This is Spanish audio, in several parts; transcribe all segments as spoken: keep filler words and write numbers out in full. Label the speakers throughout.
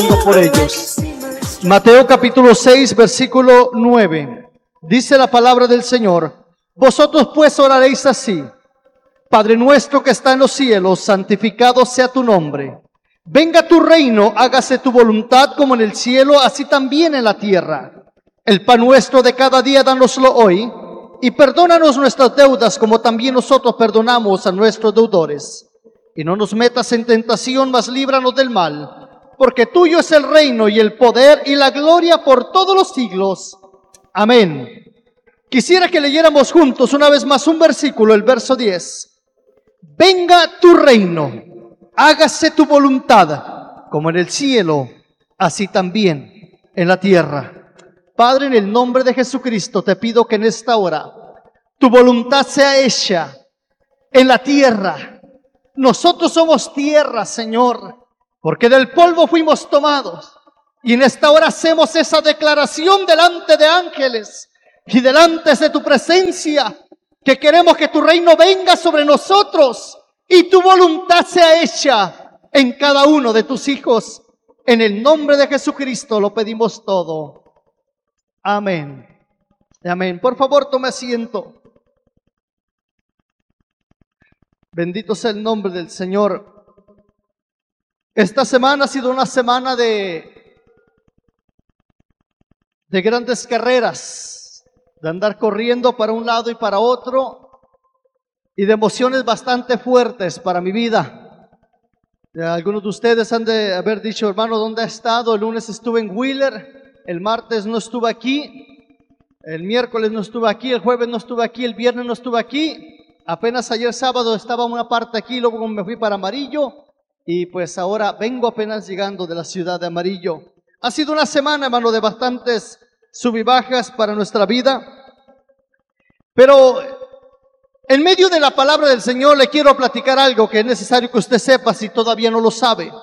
Speaker 1: por ellos. Mateo capítulo seis, versículo nueve. Dice la palabra del Señor: vosotros pues oraréis así: Padre nuestro que está en los cielos, santificado sea tu nombre. Venga tu reino, hágase tu voluntad como en el cielo, así también en la tierra. El pan nuestro de cada día, dánoslo hoy, y perdónanos nuestras deudas como también nosotros perdonamos a nuestros deudores. Y no nos metas en tentación, mas líbranos del mal, porque tuyo es el reino y el poder y la gloria por todos los siglos. Amén. Quisiera que leyéramos juntos una vez más un versículo, el verso diez. Venga tu reino, hágase tu voluntad, como en el cielo, así también en la tierra. Padre, en el nombre de Jesucristo, te pido que en esta hora tu voluntad sea hecha en la tierra. Nosotros somos tierra, Señor, porque del polvo fuimos tomados. Y en esta hora hacemos esa declaración delante de ángeles y delante de tu presencia, que queremos que tu reino venga sobre nosotros y tu voluntad sea hecha en cada uno de tus hijos. En el nombre de Jesucristo lo pedimos todo. Amén. Amén. Por favor, tome asiento. Bendito sea el nombre del Señor. Esta semana ha sido una semana de, de grandes carreras, de andar corriendo para un lado y para otro, y de emociones bastante fuertes para mi vida. Algunos de ustedes han de haber dicho: hermano, ¿dónde ha estado? El lunes estuve en Wheeler, el martes no estuve aquí, el miércoles no estuve aquí, el jueves no estuve aquí, el viernes no estuve aquí. Apenas ayer sábado estaba una parte aquí, luego me fui para Amarillo, y pues ahora vengo apenas llegando de la ciudad de Amarillo. Ha sido una semana, hermano, de bastantes sub y bajas para nuestra vida, pero en medio de la palabra del Señor le quiero platicar algo que es necesario que usted sepa si todavía no lo sabe.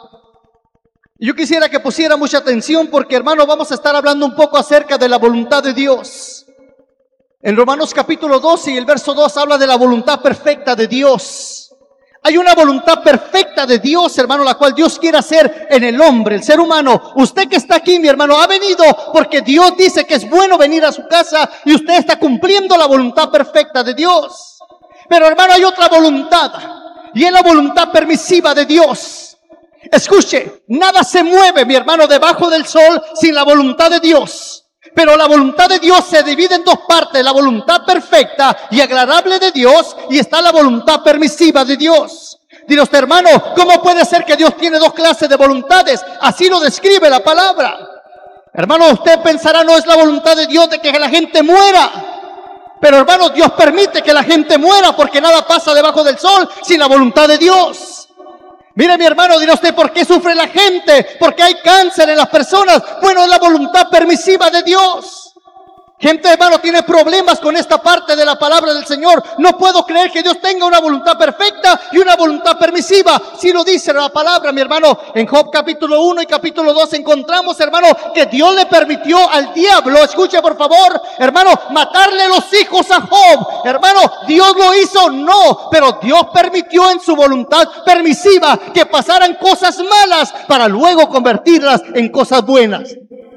Speaker 1: Yo quisiera que pusiera mucha atención, porque, hermano, vamos a estar hablando un poco acerca de la voluntad de Dios. En Romanos capítulo doce y el verso dos habla de la voluntad perfecta de Dios. Hay una voluntad perfecta de Dios, hermano, la cual Dios quiere hacer en el hombre, el ser humano. Usted que está aquí, mi hermano, ha venido porque Dios dice que es bueno venir a su casa y usted está cumpliendo la voluntad perfecta de Dios. Pero, hermano, hay otra voluntad, y es la voluntad permisiva de Dios. Escuche, nada se mueve, mi hermano, debajo del sol sin la voluntad de Dios. Pero la voluntad de Dios se divide en dos partes: la voluntad perfecta y agradable de Dios, y está la voluntad permisiva de Dios. Dirá usted: hermano, ¿cómo puede ser que Dios tiene dos clases de voluntades? Así lo describe la palabra. Hermano, usted pensará: no es la voluntad de Dios de que la gente muera. Pero, hermano, Dios permite que la gente muera, porque nada pasa debajo del sol sin la voluntad de Dios. Mire, mi hermano, dirá usted: ¿por qué sufre la gente? ¿Por qué hay cáncer en las personas? Bueno, es la voluntad permisiva de Dios. Gente, hermano, tiene problemas con esta parte de la palabra del Señor. No puedo creer que Dios tenga una voluntad perfecta y una voluntad permisiva. Si lo dice la palabra, mi hermano, en Job capítulo uno y capítulo dos encontramos, hermano, que Dios le permitió al diablo, escuche por favor, hermano, matarle los hijos a Job. Hermano, ¿Dios lo hizo? No, pero Dios permitió en su voluntad permisiva que pasaran cosas malas para luego convertirlas en cosas buenas.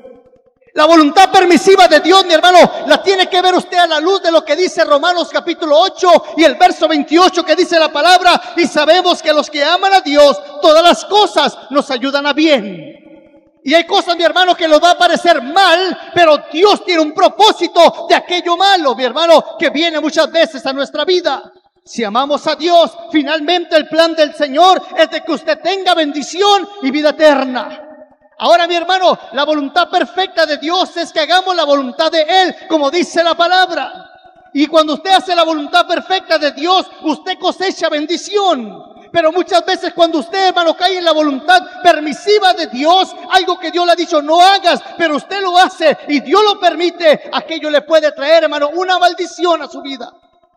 Speaker 1: La voluntad permisiva de Dios, mi hermano, la tiene que ver usted a la luz de lo que dice Romanos capítulo ocho y el verso veintiocho, que dice la palabra: y sabemos que los que aman a Dios, todas las cosas nos ayudan a bien. Y hay cosas, mi hermano, que nos va a parecer mal, pero Dios tiene un propósito de aquello malo, mi hermano, que viene muchas veces a nuestra vida. Si amamos a Dios, finalmente el plan del Señor es de que usted tenga bendición y vida eterna. Ahora, mi hermano, la voluntad perfecta de Dios es que hagamos la voluntad de Él, como dice la palabra. Y cuando usted hace la voluntad perfecta de Dios, usted cosecha bendición. Pero muchas veces cuando usted, hermano, cae en la voluntad permisiva de Dios, algo que Dios le ha dicho no hagas, pero usted lo hace y Dios lo permite, aquello le puede traer, hermano, una maldición a su vida,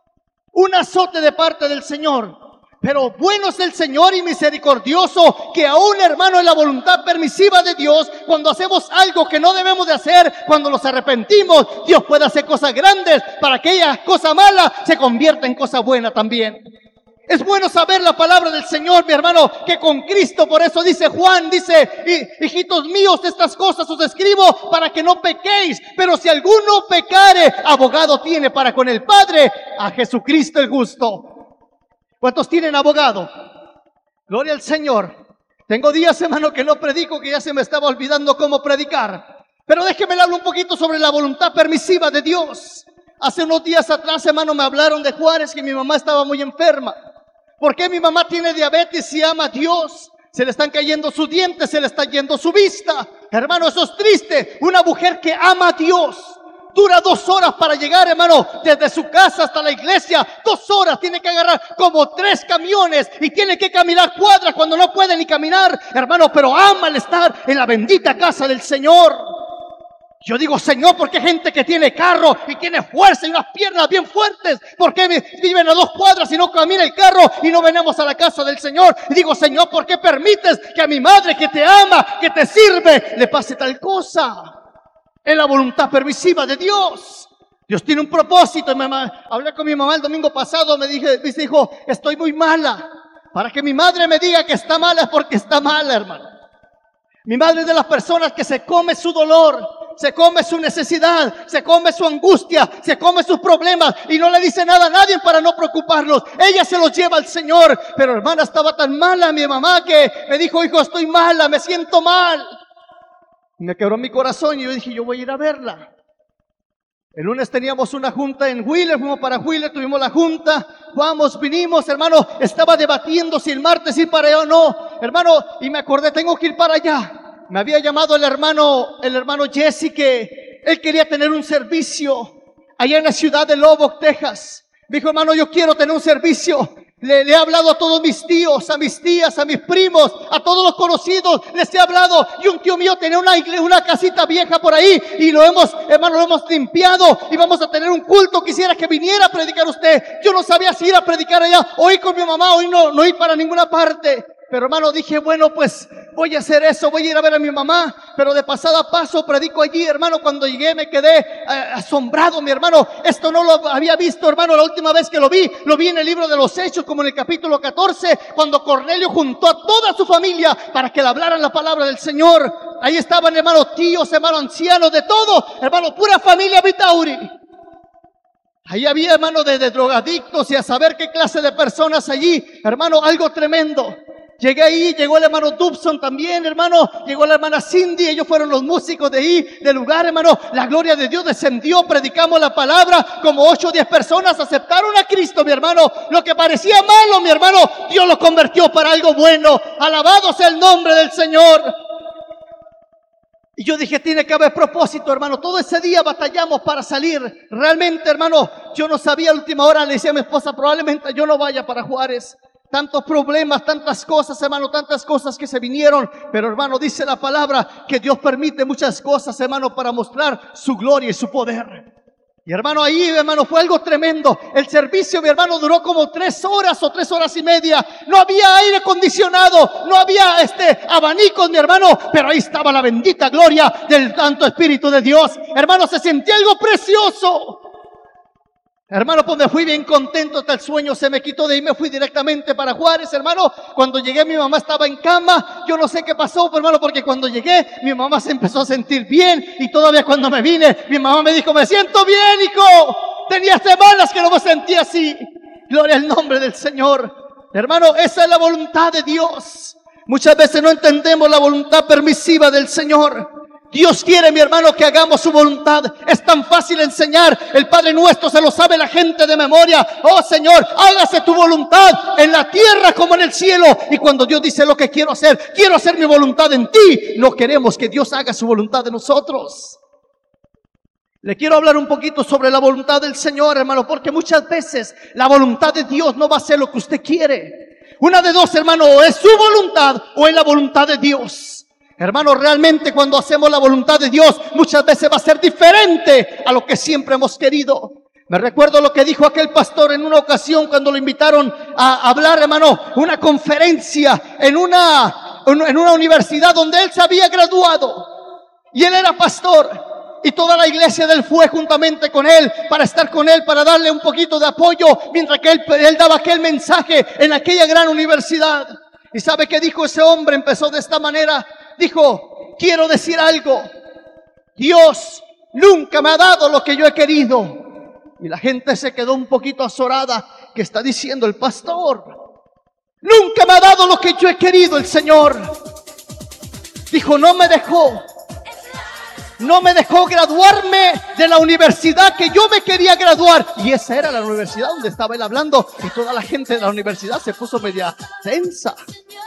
Speaker 1: un azote de parte del Señor. Pero bueno es el Señor y misericordioso, que aún, hermano, en la voluntad permisiva de Dios, cuando hacemos algo que no debemos de hacer, cuando nos arrepentimos, Dios puede hacer cosas grandes para que aquella cosa mala se convierta en cosa buena también. Es bueno saber la palabra del Señor, mi hermano, que con Cristo, por eso dice Juan, dice, hijitos míos, estas cosas os escribo para que no pequéis, pero si alguno pecare, abogado tiene para con el Padre, a Jesucristo el justo. ¿Cuántos tienen abogado? Gloria al Señor. Tengo días, hermano, que no predico, que ya se me estaba olvidando cómo predicar. Pero déjeme hablar un poquito sobre la voluntad permisiva de Dios. Hace unos días atrás, hermano, me hablaron de Juárez, que mi mamá estaba muy enferma. ¿Por qué mi mamá tiene diabetes y ama a Dios? Se le están cayendo sus dientes, se le está yendo su vista. Hermano, eso es triste. Una mujer que ama a Dios dura dos horas para llegar, hermano, desde su casa hasta la iglesia. Dos horas, tiene que agarrar como tres camiones y tiene que caminar cuadras cuando no puede ni caminar, hermano, pero ama el estar en la bendita casa del Señor. Yo digo, Señor, ¿por qué gente que tiene carro y tiene fuerza y unas piernas bien fuertes? ¿Por qué viven a dos cuadras y no camina el carro y no venimos a la casa del Señor? Y digo, Señor, ¿por qué permites que a mi madre que te ama, que te sirve, le pase tal cosa? Es la voluntad permisiva de Dios. Dios tiene un propósito. Mamá, hablé con mi mamá el domingo pasado, me dije, me dijo, estoy muy mala. Para que mi madre me diga que está mala es porque está mala, hermano. Mi madre es de las personas que se come su dolor, se come su necesidad, se come su angustia, se come sus problemas y no le dice nada a nadie para no preocuparlos. Ella se los lleva al Señor. Pero hermana, estaba tan mala mi mamá que me dijo, hijo, estoy mala, me siento mal. Me quebró mi corazón y yo dije, yo voy a ir a verla. El lunes teníamos una junta en Wheeler, fuimos para Wheeler, tuvimos la junta, vamos, vinimos, hermano, estaba debatiendo si el martes ir para allá o no, hermano, y me acordé, tengo que ir para allá. Me había llamado el hermano, el hermano Jesse, que él quería tener un servicio allá en la ciudad de Lubbock, Texas. Me dijo, hermano, yo quiero tener un servicio. Le, le he hablado a todos mis tíos, a mis tías, a mis primos, a todos los conocidos, les he hablado. Y un tío mío tenía una iglesia, una casita vieja por ahí y lo hemos, hermano, lo hemos limpiado y vamos a tener un culto. Quisiera que viniera a predicar usted. Yo no sabía si ir a predicar allá o ir con mi mamá o ir no, no ir para ninguna parte. Pero hermano, dije, bueno, pues voy a hacer eso, voy a ir a ver a mi mamá. Pero de pasada paso predico allí, hermano. Cuando llegué me quedé eh, asombrado, mi hermano. Esto no lo había visto, hermano, la última vez que lo vi. Lo vi en el libro de los Hechos, como en el capítulo catorce, cuando Cornelio juntó a toda su familia para que le hablaran la palabra del Señor. Ahí estaban, hermano, tíos, hermano, ancianos, de todo, hermano, pura familia Vitauri. Ahí había, hermano, de, de drogadictos y a saber qué clase de personas allí, hermano, algo tremendo. Llegué ahí, llegó el hermano Dubson también, hermano, llegó la hermana Cindy, ellos fueron los músicos de ahí, del lugar, hermano. La gloria de Dios descendió, predicamos la palabra, como ocho o diez personas aceptaron a Cristo, mi hermano. Lo que parecía malo, mi hermano, Dios lo convirtió para algo bueno. Alabado sea el nombre del Señor. Y yo dije, tiene que haber propósito, hermano. Todo ese día batallamos para salir. Realmente, hermano, yo no sabía a la última hora, le decía a mi esposa, probablemente yo no vaya para Juárez. Tantos problemas, tantas cosas, hermano, tantas cosas que se vinieron. Pero, hermano, dice la palabra que Dios permite muchas cosas, hermano, para mostrar su gloria y su poder. Y, hermano, ahí, hermano, fue algo tremendo. El servicio, mi hermano, duró como tres horas o tres horas y media. No había aire acondicionado, no había este abanicos, mi hermano, pero ahí estaba la bendita gloria del Santo Espíritu de Dios. Hermano, se sentía algo precioso. Hermano, pues me fui bien contento, hasta el sueño se me quitó. De ahí me fui directamente para Juárez, hermano. Cuando llegué mi mamá estaba en cama. Yo no sé qué pasó, hermano, porque cuando llegué mi mamá se empezó a sentir bien. Y todavía cuando me vine, mi mamá me dijo, me siento bien, hijo. Tenía semanas que no me sentía así. Gloria al nombre del Señor. Hermano, esa es la voluntad de Dios. Muchas veces no entendemos la voluntad permisiva del Señor. Dios quiere, mi hermano, que hagamos su voluntad. Es tan fácil enseñar. El Padre Nuestro se lo sabe la gente de memoria. Oh Señor, hágase tu voluntad en la tierra como en el cielo. Y cuando Dios dice lo que quiero hacer, quiero hacer mi voluntad en ti, no queremos que Dios haga su voluntad de nosotros. Le quiero hablar un poquito sobre la voluntad del Señor, hermano, porque muchas veces la voluntad de Dios no va a ser lo que usted quiere. Una de dos, hermano, o es su voluntad o es la voluntad de Dios. Hermano, realmente cuando hacemos la voluntad de Dios, muchas veces va a ser diferente a lo que siempre hemos querido. Me recuerdo lo que dijo aquel pastor en una ocasión cuando lo invitaron a hablar, hermano, una conferencia en una, en una universidad donde él se había graduado. Y él era pastor. Y toda la iglesia de él fue juntamente con él para estar con él, para darle un poquito de apoyo mientras que él, él daba aquel mensaje en aquella gran universidad. ¿Y sabe qué dijo ese hombre? Empezó de esta manera. Dijo, quiero decir algo. Dios nunca me ha dado lo que yo he querido. Y la gente se quedó un poquito azorada. ¿Qué está diciendo el pastor? Nunca me ha dado lo que yo he querido el Señor. Dijo, no me dejó. No me dejó graduarme de la universidad que yo me quería graduar. Y esa era la universidad donde estaba él hablando. Y toda la gente de la universidad se puso media tensa.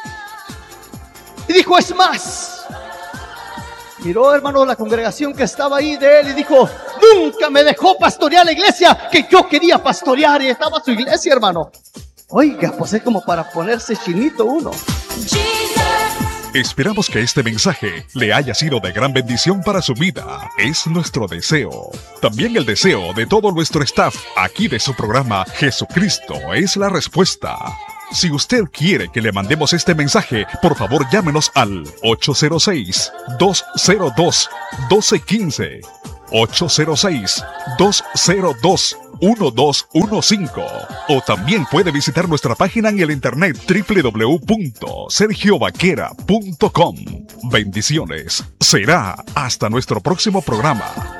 Speaker 1: Y dijo, es más. Miró, hermano, la congregación que estaba ahí de él y dijo, nunca me dejó pastorear la iglesia que yo quería pastorear. Y estaba su iglesia, hermano. Oiga, pues es como para ponerse chinito uno.
Speaker 2: Esperamos que este mensaje le haya sido de gran bendición para su vida. Es nuestro deseo. También el deseo de todo nuestro staff aquí de su programa Jesucristo es la respuesta. Si usted quiere que le mandemos este mensaje, por favor llámenos al ocho cero seis, dos cero dos, uno dos uno cinco. ocho cero seis, dos cero dos, uno dos uno cinco. O también puede visitar nuestra página en el internet doble u doble u doble u punto sergio vaquera punto com. Bendiciones. Será hasta nuestro próximo programa.